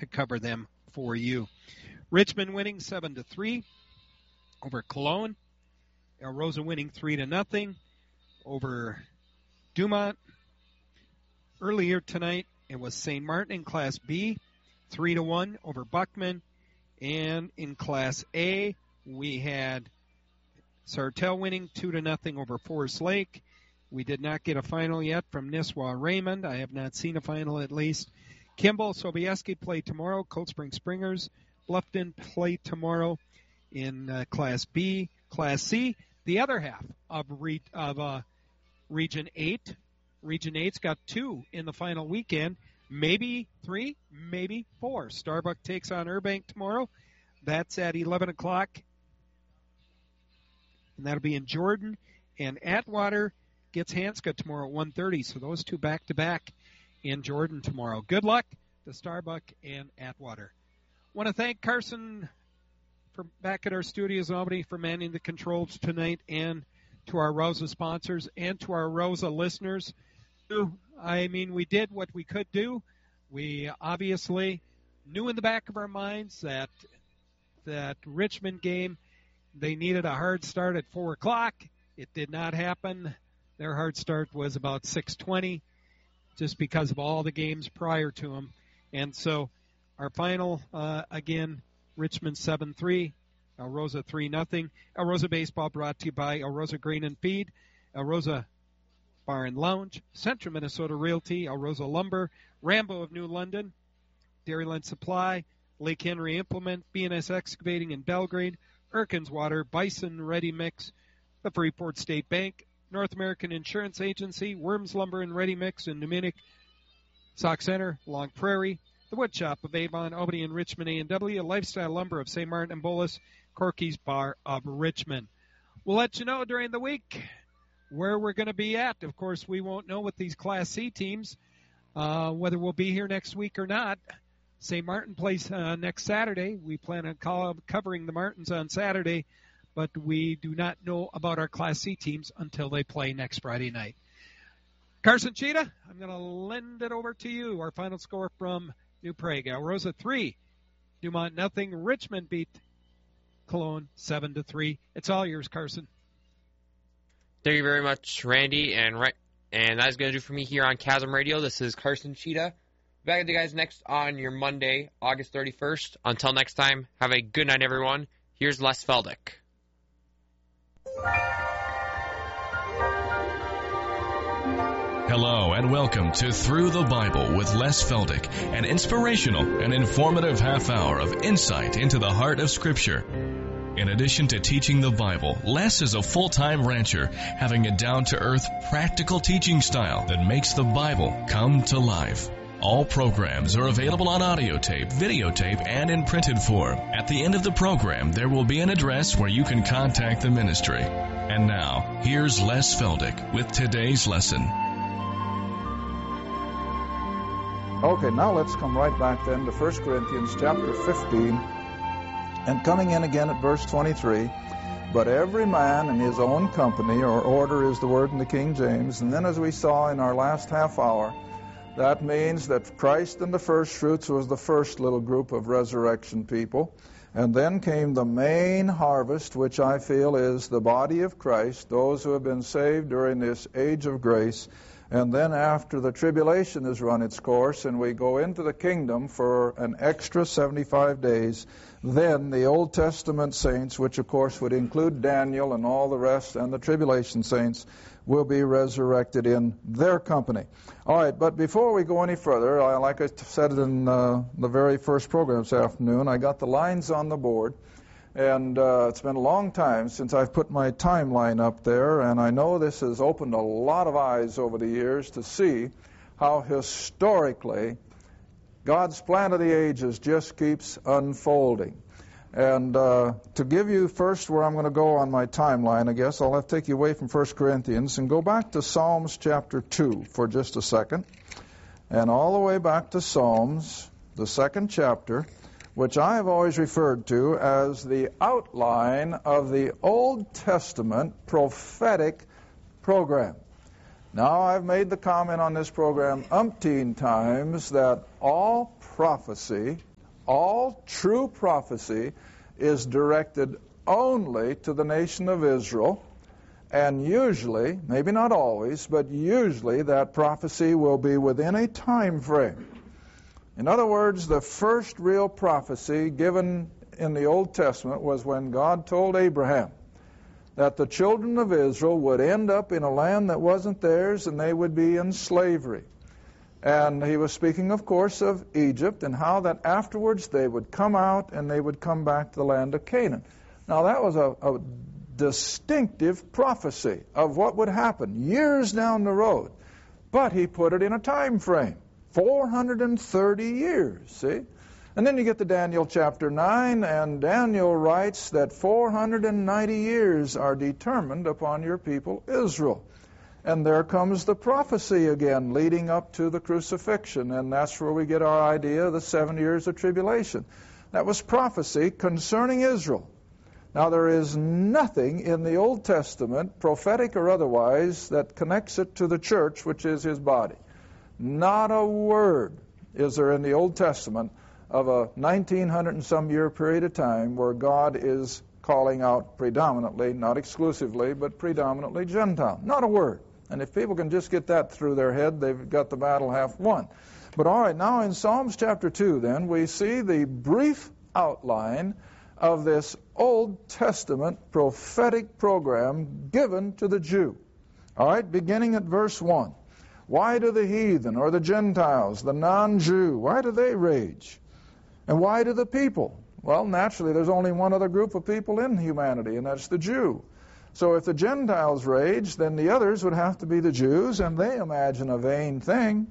to cover them for you. Richmond winning 7-3 over Cologne. El Rosa winning 3-0 over Dumont. Earlier tonight, it was St. Martin in Class B, 3-1 over Buckman. And in Class A, we had Sartell winning 2-0 over Forest Lake. We did not get a final yet from Nisswa Raymond. I have not seen a final at least. Kimball Sobieski play tomorrow. Cold Spring Springers. Bluffton play tomorrow in Class B. Class C, the other half of Region 8. Region 8's got 2 in the final weekend. Maybe 3, maybe 4. Starbuck takes on Burbank tomorrow. That's at 11 o'clock. And that'll be in Jordan. And Atwater gets Hanska tomorrow at 1:30. So those 2 back-to-back in Jordan tomorrow. Good luck to Starbuck and Atwater. Want to thank Carson for back at our studios in Albany for manning the controls tonight, and to our Rosa sponsors and to our Rosa listeners. I mean, we did what we could do. We obviously knew in the back of our minds that Richmond game, they needed a hard start at 4 o'clock. It did not happen. Their hard start was about 6:20, just because of all the games prior to them. And so our final, again, Richmond 7-3, El Rosa 3-0. El Rosa Baseball brought to you by El Rosa Grain and Feed, El Rosa Bar and Lounge, Central Minnesota Realty, El Rosa Lumber, Rambo of New London, Dairyland Supply, Lake Henry Implement, B&S Excavating in Belgrade, Erkins Water, Bison Ready Mix, the Freeport State Bank, North American Insurance Agency, Worms Lumber and Ready Mix in Niminik, Sauk Center, Long Prairie, the Wood Shop of Avon, Albany and Richmond A&W, Lifestyle Lumber of St. Martin and Bullis, Corky's Bar of Richmond. We'll let you know during the week where we're going to be at. Of course, we won't know with these Class C teams whether we'll be here next week or not. St. Martin plays next Saturday. We plan on covering the Martins on Saturday, but we do not know about our Class C teams until they play next Friday night. Carson Cheetah, I'm going to lend it over to you. Our final score from New Prague. El Rosa 3, Dumont 0. Richmond beat Cologne 7-3. It's all yours, Carson. Thank you very much, Randy. And that is going to do for me here on Chasm Radio. This is Carson Cheetah. Back with you guys next on your Monday, August 31st. Until next time, have a good night, everyone. Here's Les Feldick. Hello and welcome to Through the Bible with Les Feldick, an inspirational and informative half hour of insight into the heart of Scripture. In addition to teaching the Bible, Les is a full-time rancher, having a down-to-earth, practical teaching style that makes the Bible come to life. All programs are available on audio tape, videotape, and in printed form. At the end of the program, there will be an address where you can contact the ministry. And now, here's Les Feldick with today's lesson. Okay, now let's come right back then to 1 Corinthians chapter 15, and coming in again at verse 23. But every man in his own company, or order is the word in the King James. And then as we saw in our last half hour, that means that Christ and the first fruits was the first little group of resurrection people. And then came the main harvest, which I feel is the body of Christ, those who have been saved during this age of grace. And then after the tribulation has run its course and we go into the kingdom for an extra 75 days, then the Old Testament saints, which of course would include Daniel and all the rest, and the tribulation saints, will be resurrected in their company. All right, but before we go any further, like I said in the very first program this afternoon, I got the lines on the board. And it's been a long time since I've put my timeline up there, and I know this has opened a lot of eyes over the years to see how historically God's plan of the ages just keeps unfolding. And to give you first where I'm going to go on my timeline, I guess I'll have to take you away from 1 Corinthians and go back to Psalms chapter 2 for just a second. And all the way back to Psalms, the second chapter, which I have always referred to as the outline of the Old Testament prophetic program. Now, I've made the comment on this program umpteen times that all prophecy All true prophecy is directed only to the nation of Israel, and usually, maybe not always, but usually that prophecy will be within a time frame. In other words, the first real prophecy given in the Old Testament was when God told Abraham that the children of Israel would end up in a land that wasn't theirs and they would be in slavery. And he was speaking, of course, of Egypt and how that afterwards they would come out and they would come back to the land of Canaan. Now that was a distinctive prophecy of what would happen years down the road. But he put it in a time frame, 430 years, see? And then you get to Daniel chapter 9, and Daniel writes that 490 years are determined upon your people Israel. And there comes the prophecy again leading up to the crucifixion, and that's where we get our idea of the 7 years of tribulation. That was prophecy concerning Israel. Now, there is nothing in the Old Testament, prophetic or otherwise, that connects it to the church, which is his body. Not a word is there in the Old Testament of a 1900 and some year period of time where God is calling out predominantly, not exclusively, but predominantly Gentile. Not a word. And if people can just get that through their head, they've got the battle half won. But all right, now in Psalms chapter 2, then, we see the brief outline of this Old Testament prophetic program given to the Jew. All right, beginning at verse 1. Why do the heathen or the Gentiles, the non-Jew, why do they rage? And why do the people? Well, naturally, there's only one other group of people in humanity, and that's the Jew. So if the Gentiles rage, then the others would have to be the Jews, and they imagine a vain thing.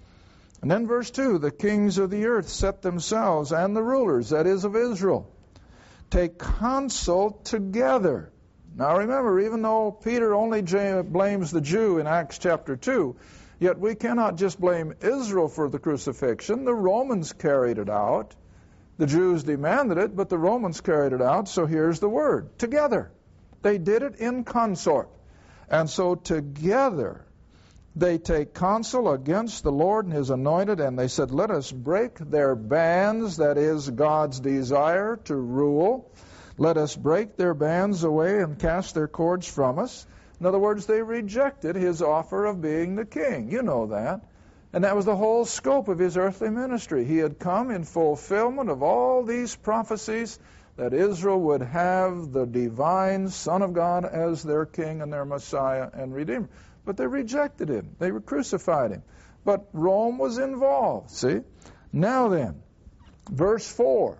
And then verse 2, the kings of the earth set themselves, and the rulers, that is of Israel, take counsel together. Now remember, even though Peter only blames the Jew in Acts chapter 2, yet we cannot just blame Israel for the crucifixion. The Romans carried it out. The Jews demanded it, but the Romans carried it out. So here's the word, together. They did it in consort. And so together they take counsel against the Lord and his anointed, and they said, let us break their bands, that is God's desire to rule. Let us break their bands away and cast their cords from us. In other words, they rejected his offer of being the king. You know that. And that was the whole scope of his earthly ministry. He had come in fulfillment of all these prophecies that Israel would have the divine Son of God as their king and their Messiah and Redeemer. But they rejected him. They crucified him. But Rome was involved, see? Now then, verse 4.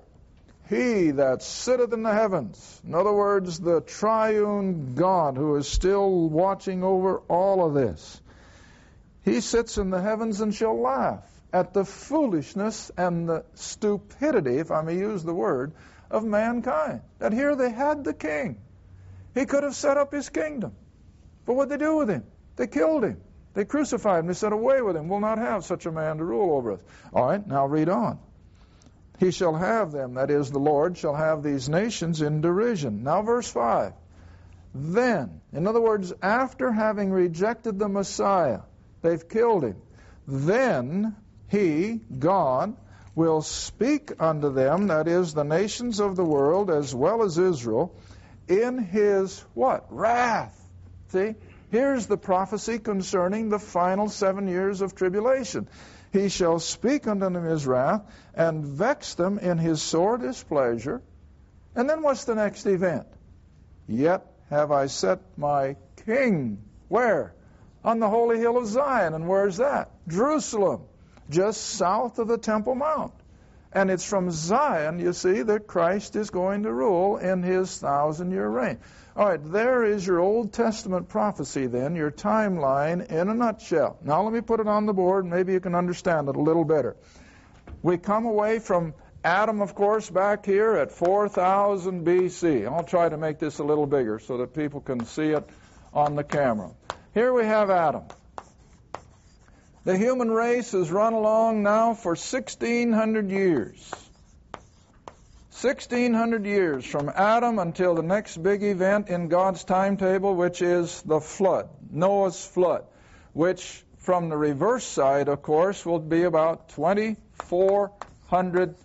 He that sitteth in the heavens, in other words, the triune God who is still watching over all of this, he sits in the heavens and shall laugh at the foolishness and the stupidity, if I may use the word, of mankind. That here they had the king. He could have set up his kingdom. But what did they do with him? They killed him. They crucified him. They said, away with him. We'll not have such a man to rule over us. All right, now read on. He shall have them, that is, the Lord, shall have these nations in derision. Now verse 5. Then, in other words, after having rejected the Messiah, they've killed him. Then he, God, will speak unto them, that is, the nations of the world as well as Israel, in his what? Wrath. See? Here's the prophecy concerning the final 7 years of tribulation. He shall speak unto them his wrath, and vex them in his sore displeasure. And then what's the next event? Yet have I set my king, where? On the holy hill of Zion. And where's that? Jerusalem, just south of the Temple Mount. And it's from Zion, you see, that Christ is going to rule in his 1,000-year reign. All right, there is your Old Testament prophecy then, your timeline in a nutshell. Now let me put it on the board, maybe you can understand it a little better. We come away from Adam, of course, back here at 4000 BC. I'll try to make this a little bigger so that people can see it on the camera. Here we have Adam. The human race has run along now for 1,600 years. 1,600 years from Adam until the next big event in God's timetable, which is the flood, Noah's flood, which from the reverse side, of course, will be about 2,400